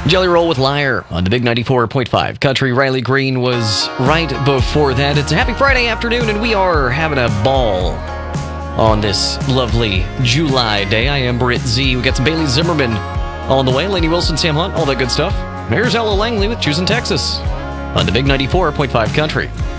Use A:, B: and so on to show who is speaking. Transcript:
A: Jelly Roll with Liar on the Big 94.5 Country. Riley Green was right before that. It's a happy Friday afternoon, and we are having a ball on this lovely July day. I am Britt Z. We got some Bailey Zimmerman on the way. Lainey Wilson, Sam Hunt, all that good stuff. Here's Ella Langley with Choosing Texas on the Big 94.5 Country.